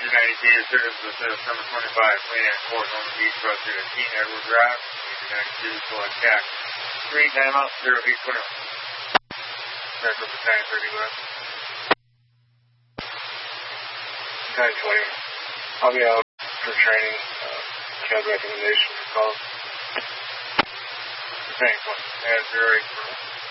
290 feet of service with number 25, Queen at Court on the beach road to 18 Edward Drive. 292, select CAC. 3 timeout, 0 feet 21. Metro Battalion 30 West. 920. I'll be out for training. CAD recommendation for calls. Thanks, 1. Add 084.